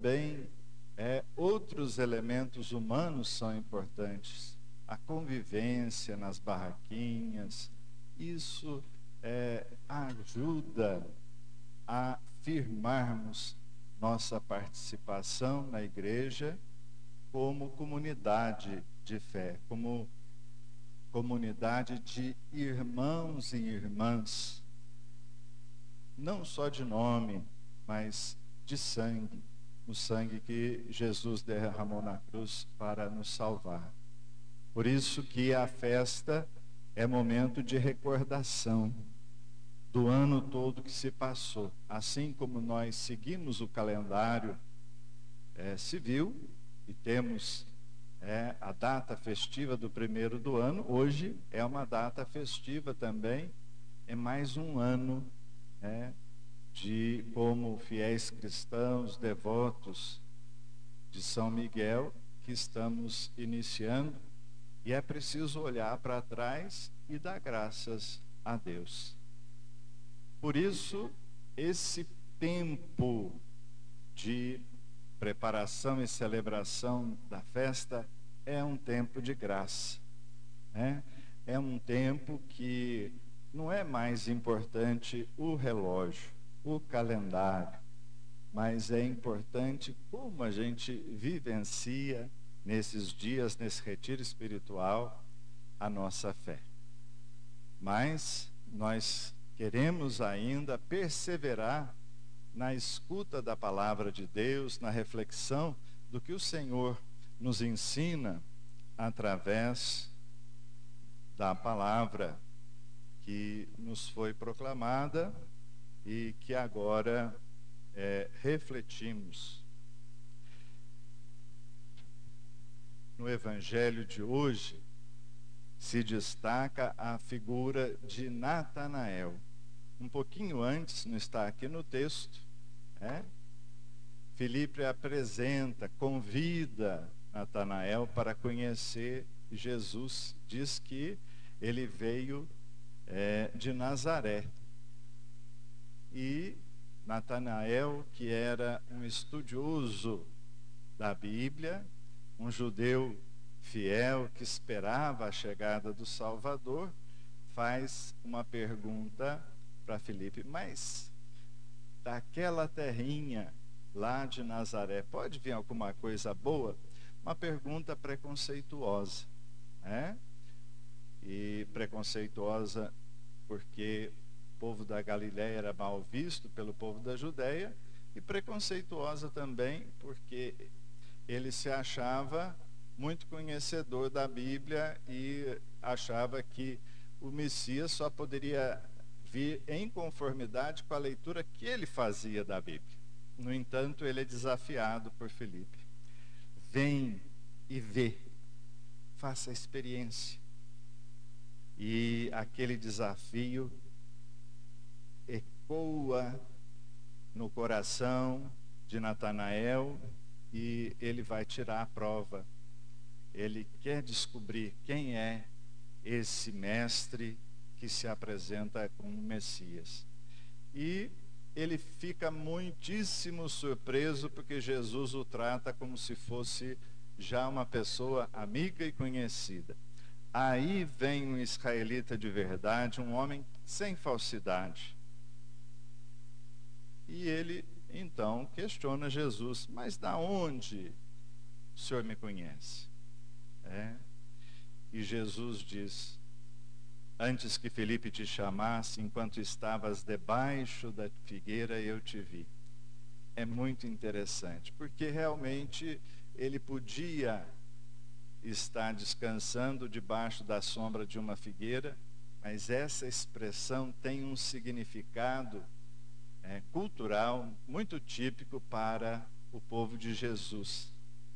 também outros elementos humanos são importantes. A convivência nas barraquinhas, isso ajuda a firmarmos nossa participação na igreja como comunidade de fé, como comunidade de irmãos e irmãs, não só de nome, mas de sangue, o sangue que Jesus derramou na cruz para nos salvar. Por isso que a festa é momento de recordação do ano todo que se passou. Assim como nós seguimos o calendário civil e temos a data festiva do primeiro do ano, hoje é uma data festiva também, é mais um ano de como fiéis cristãos, devotos de São Miguel, que estamos iniciando, e é preciso olhar para trás e dar graças a Deus. Por isso, esse tempo de preparação e celebração da festa é um tempo de graça, né? É um tempo que não é mais importante o relógio, o calendário, mas é importante como a gente vivencia nesses dias, nesse retiro espiritual, a nossa fé. Mas nós queremos ainda perseverar na escuta da palavra de Deus, na reflexão do que o Senhor nos ensina através da palavra que nos foi proclamada e que agora refletimos. No Evangelho de hoje se destaca a figura de Natanael. Um pouquinho antes, não está aqui no texto, Filipe apresenta, convida Natanael para conhecer Jesus. Diz que ele veio de Nazaré. E Natanael, que era um estudioso da Bíblia, um judeu fiel que esperava a chegada do Salvador, faz uma pergunta para Filipe: mas daquela terrinha lá de Nazaré pode vir alguma coisa boa? Uma pergunta preconceituosa, e preconceituosa porque o povo da Galiléia era mal visto pelo povo da Judéia, e preconceituosa também porque ele se achava muito conhecedor da Bíblia e achava que o Messias só poderia vir em conformidade com a leitura que ele fazia da Bíblia. No entanto, ele é desafiado por Filipe: vem e vê, faça a experiência. E aquele desafio ecoa no coração de Natanael e ele vai tirar a prova. Ele quer descobrir quem é esse mestre que se apresenta como Messias. E ele fica muitíssimo surpreso porque Jesus o trata como se fosse já uma pessoa amiga e conhecida. Aí vem um israelita de verdade, um homem sem falsidade. E ele então questiona Jesus: mas da onde o Senhor me conhece? E Jesus diz: antes que Filipe te chamasse, enquanto estavas debaixo da figueira, eu te vi. É muito interessante, porque realmente ele podia estar descansando debaixo da sombra de uma figueira, mas essa expressão tem um significado cultural muito típico para o povo de Jesus.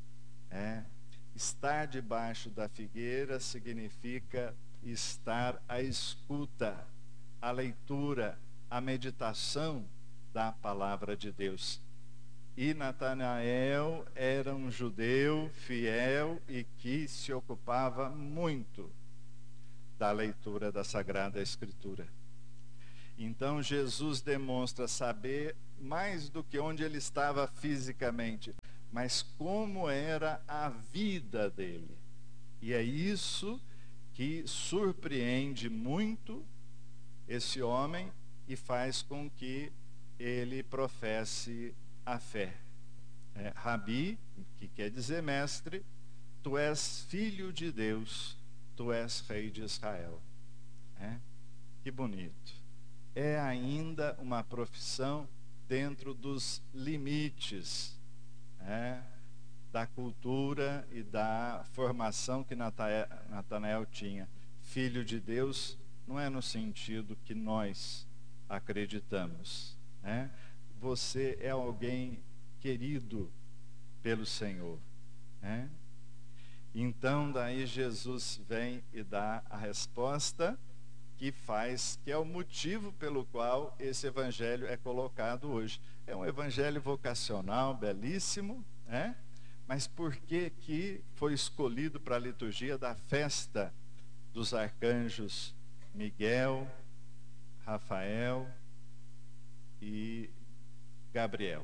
Estar debaixo da figueira significa estar à escuta, à leitura, à meditação da palavra de Deus. E Natanael era um judeu fiel e que se ocupava muito da leitura da Sagrada Escritura. Então Jesus demonstra saber mais do que onde ele estava fisicamente, mas como era a vida dele. E é isso que surpreende muito esse homem e faz com que ele professe a fé. Rabi, que quer dizer mestre, tu és filho de Deus, tu és rei de Israel. Que bonito. É ainda uma profissão dentro dos limites da cultura e da formação que Natanael tinha. Filho de Deus não é no sentido que nós acreditamos. Você é alguém querido pelo Senhor. Então daí Jesus vem e dá a resposta que é o motivo pelo qual esse evangelho é colocado hoje. É um evangelho vocacional, belíssimo, mas por que foi escolhido para a liturgia da festa dos arcanjos Miguel, Rafael e Gabriel?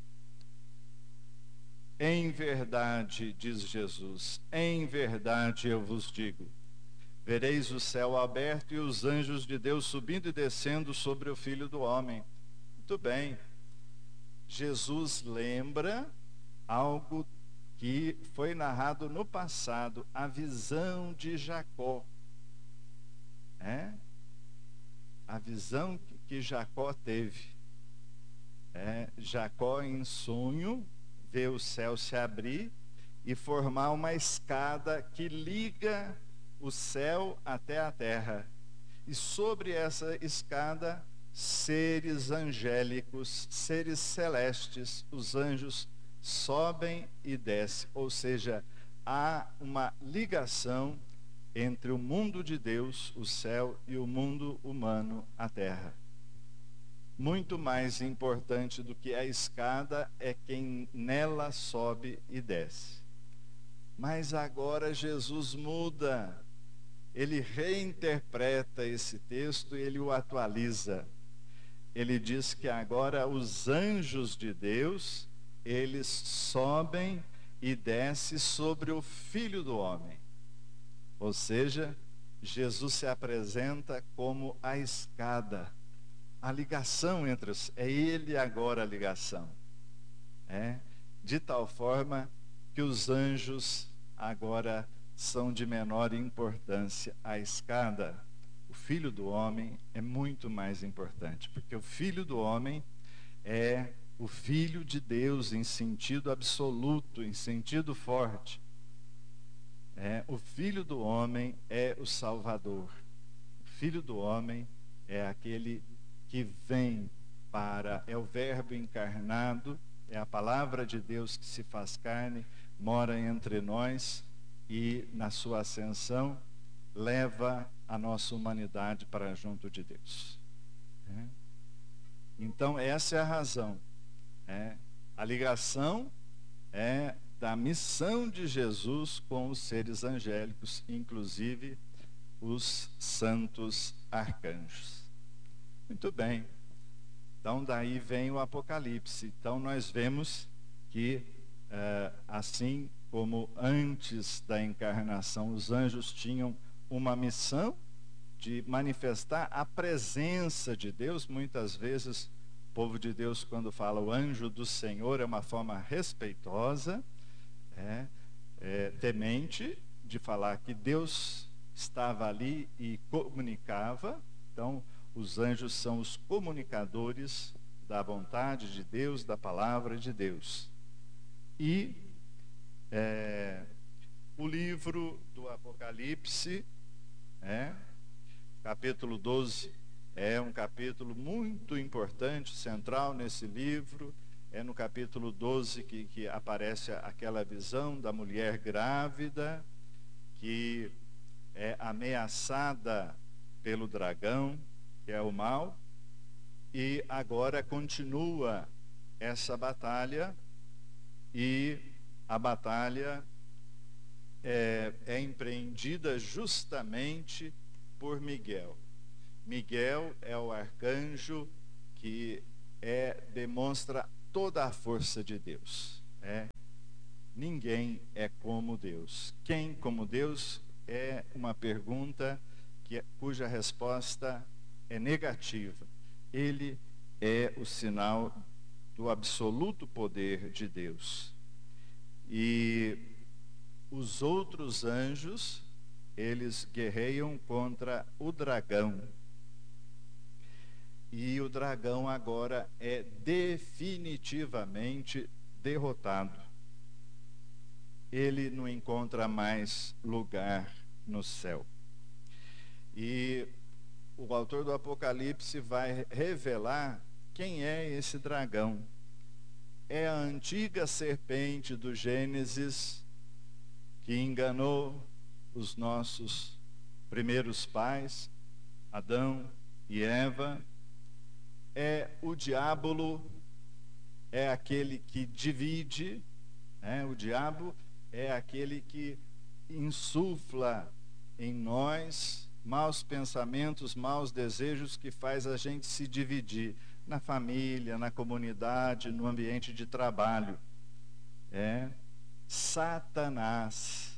Em verdade, diz Jesus, em verdade eu vos digo, vereis o céu aberto e os anjos de Deus subindo e descendo sobre o Filho do Homem. Muito bem. Jesus lembra algo que foi narrado no passado, a visão de Jacó. A visão que Jacó teve. Jacó, em sonho, vê o céu se abrir e formar uma escada que liga o céu até a terra. E sobre essa escada, seres angélicos, seres celestes, os anjos sobem e descem. Ou seja, há uma ligação entre o mundo de Deus, o céu, e o mundo humano, a terra. Muito mais importante do que a escada é quem nela sobe e desce. Mas agora Jesus muda. Ele reinterpreta esse texto e ele o atualiza. Ele diz que agora os anjos de Deus, eles sobem e descem sobre o Filho do Homem. Ou seja, Jesus se apresenta como a escada, a ligação entre os... É ele agora a ligação. De tal forma que os anjos agora são de menor importância. A escada, o Filho do Homem, é muito mais importante, porque o Filho do Homem é o Filho de Deus em sentido absoluto, em sentido forte. O Filho do Homem é o Salvador. O Filho do Homem é aquele que vem é o Verbo encarnado, é a palavra de Deus que se faz carne, mora entre nós, e na sua ascensão leva a nossa humanidade para junto de Deus. Então essa é a razão. A ligação da missão de Jesus com os seres angélicos, inclusive os santos arcanjos. Muito bem. Então daí vem o Apocalipse. Então nós vemos que assim como antes da encarnação, os anjos tinham uma missão de manifestar a presença de Deus. Muitas vezes, o povo de Deus, quando fala o anjo do Senhor, é uma forma respeitosa, temente, de falar que Deus estava ali e comunicava. Então, os anjos são os comunicadores da vontade de Deus, da palavra de Deus. E o livro do Apocalipse, capítulo 12, é um capítulo muito importante, central nesse livro. É no capítulo 12 que aparece aquela visão da mulher grávida, que é ameaçada pelo dragão, que é o mal, e agora continua essa batalha, e a batalha é empreendida justamente por Miguel. Miguel é o arcanjo que demonstra toda a força de Deus. Ninguém é como Deus. Quem como Deus é uma pergunta cuja resposta é negativa. Ele é o sinal do absoluto poder de Deus. E os outros anjos, eles guerreiam contra o dragão. E o dragão agora é definitivamente derrotado. Ele não encontra mais lugar no céu. E o autor do Apocalipse vai revelar quem é esse dragão. É a antiga serpente do Gênesis que enganou os nossos primeiros pais, Adão e Eva. É o diabo, é aquele que divide, o diabo é aquele que insufla em nós maus pensamentos, maus desejos que faz a gente se dividir na família, na comunidade, no ambiente de trabalho. Satanás,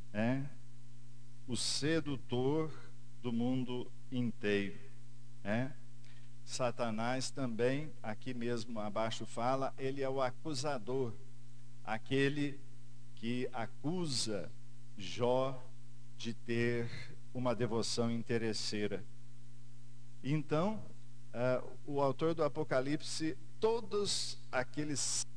o sedutor do mundo inteiro. Satanás também, aqui mesmo abaixo fala, ele é o acusador, aquele que acusa Jó de ter uma devoção interesseira. Então, o autor do Apocalipse, todos aqueles